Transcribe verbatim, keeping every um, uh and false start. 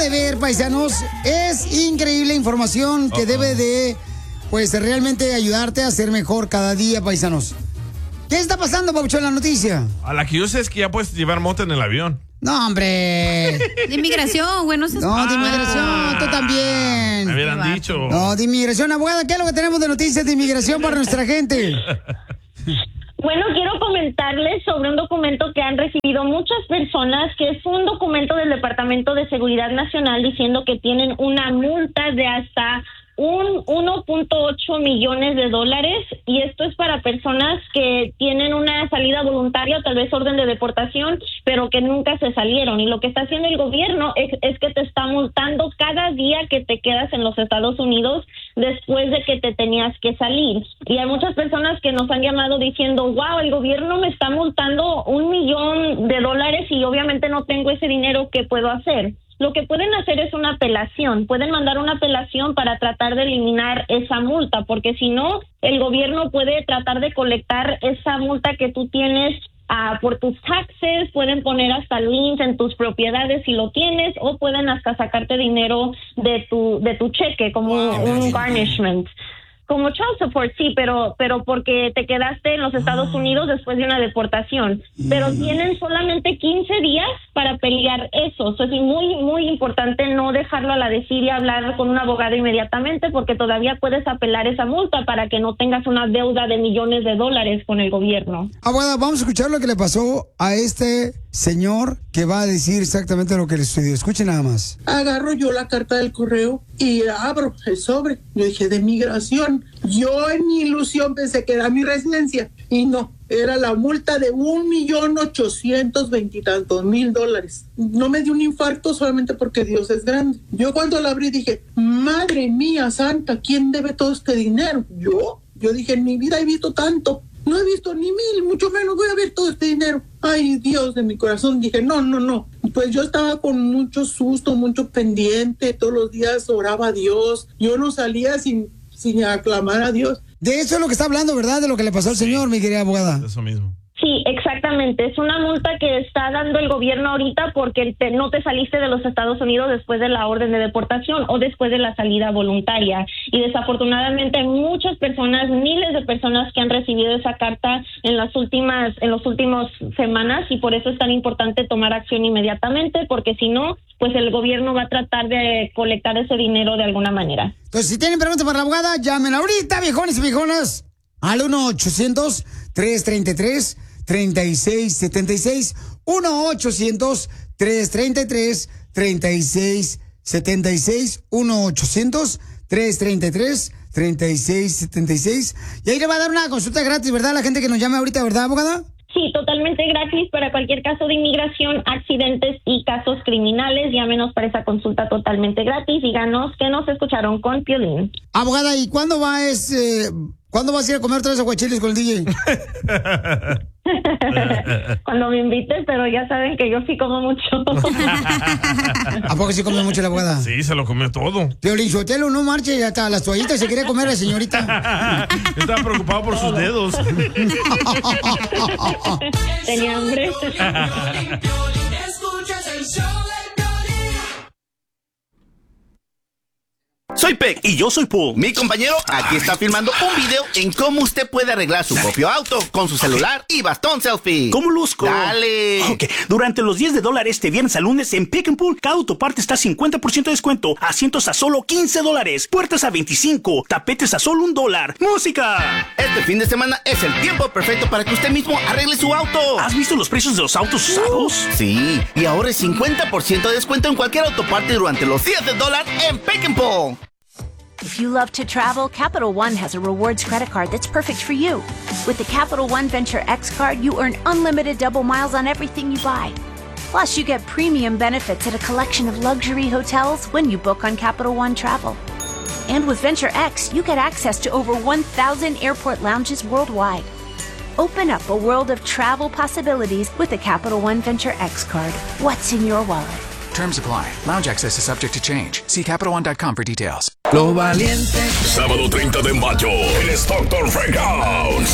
de ver, paisanos. Es increíble información que Uh-oh. debe de, pues, realmente ayudarte a ser mejor cada día, paisanos. ¿Qué está pasando, Pabuchón, en la noticia? A la que yo sé es que ya puedes llevar moto en el avión. No, hombre. De inmigración, güey, no seas... No, de inmigración, ah, tú también. Me hubieran dicho. No, de inmigración, abogada, ¿qué es lo que tenemos de noticias de inmigración para nuestra gente? Bueno, quiero comentarles sobre un documento que han recibido muchas personas, que es un documento del Departamento de Seguridad Nacional diciendo que tienen una multa de hasta un uno punto ocho millones de dólares, y esto es para personas que tienen una salida voluntaria o tal vez orden de deportación, pero que nunca se salieron. Y lo que está haciendo el gobierno es, es que te está multando cada día que te quedas en los Estados Unidos después de que te tenías que salir. Y hay muchas personas que nos han llamado diciendo, wow, el gobierno me está multando un millón de dólares y obviamente no tengo ese dinero, ¿qué puedo hacer? Lo que pueden hacer es una apelación. Pueden mandar una apelación para tratar de eliminar esa multa, porque si no, el gobierno puede tratar de colectar esa multa que tú tienes uh, por tus taxes. Pueden poner hasta liens en tus propiedades si lo tienes, o pueden hasta sacarte dinero de tu de tu cheque como wow, un garnishment. Como child support, sí, pero pero porque te quedaste en los Estados Unidos después de una deportación. Pero tienen solamente quince días para pelear eso. Eso es muy, muy importante no dejarlo a la desidia, hablar con un abogado inmediatamente, porque todavía puedes apelar esa multa para que no tengas una deuda de millones de dólares con el gobierno. Abogada, vamos a escuchar lo que le pasó a este señor que va a decir exactamente lo que le sucedió. Escuchen nada más. Agarro yo la carta del correo y abro el sobre. Yo dije, de migración. Yo en mi ilusión pensé que era mi residencia y no, era la multa de un millón ochocientos veintitantos mil dólares. No me dio un infarto solamente porque Dios es grande. Yo cuando la abrí dije, madre mía santa, ¿quién debe todo este dinero? Yo, yo dije, en mi vida he visto tanto. No he visto ni mil, mucho menos voy a ver todo este dinero. Ay, Dios de mi corazón. Dije, no, no, no. Pues yo estaba con mucho susto, mucho pendiente. Todos los días oraba a Dios. Yo no salía sin, sin aclamar a Dios. De eso es lo que está hablando, ¿verdad? De lo que le pasó al señor, mi querida abogada. Eso mismo. Sí, exactamente. Es una multa que está dando el gobierno ahorita porque te, no te saliste de los Estados Unidos después de la orden de deportación o después de la salida voluntaria. Y desafortunadamente hay muchas personas, miles de personas que han recibido esa carta en las últimas, en los últimos semanas, y por eso es tan importante tomar acción inmediatamente, porque si no, pues el gobierno va a tratar de colectar ese dinero de alguna manera. Entonces, si tienen preguntas para la abogada, llamen ahorita, viejones y viejonas, al uno ochocientos tres treinta y tres treinta y seis setenta y seis, uno ochocientos tres treinta y tres treinta y seis setenta y seis, uno ochocientos tres treinta y tres treinta y seis setenta y seis. Y ahí le va a dar una consulta gratis, ¿verdad? La gente que nos llame ahorita, ¿verdad, abogada? Sí, totalmente gratis para cualquier caso de inmigración, accidentes y casos criminales. Llámenos para esa consulta totalmente gratis. Díganos que nos escucharon con Piolín. Abogada, ¿y cuándo va ese... ¿Cuándo vas a ir a comer tres aguachiles con el D J? Cuando me invites, pero ya saben que yo sí como mucho. ¿A poco sí come mucho la abogada? Sí, se lo comió todo. Piolín Sotelo, no marche, hasta las toallitas se quiere comer la señorita. Estaba preocupado por sus dedos. Tenía hambre. Soy Peck y yo soy Paul. Mi compañero aquí está filmando un video en cómo usted puede arreglar su propio auto con su celular y bastón selfie. ¿Cómo luzco? Dale. Ok, durante los días de dólar este viernes al lunes en Pick and Pull, cada autoparte está a cincuenta por ciento de descuento, asientos a solo quince dólares, puertas a veinticinco, tapetes a solo un dólar. ¡Música! Este fin de semana es el tiempo perfecto para que usted mismo arregle su auto. ¿Has visto los precios de los autos usados? Uh, sí, y ahora es cincuenta por ciento de descuento en cualquier autoparte durante los días de dólar en Pick and Pull. If you love to travel, Capital One has a rewards credit card that's perfect for you. With the Capital One Venture X card, you earn unlimited double miles on everything you buy. Plus, you get premium benefits at a collection of luxury hotels when you book on Capital One Travel. And with Venture X, you get access to over one thousand airport lounges worldwide. Open up a world of travel possibilities with the Capital One Venture X card. What's in your wallet? Terms apply. Lounge access is subject to change. See Capital One dot com for details. Lo valiente. Sábado treinta de mayo en Stockton Breakouts.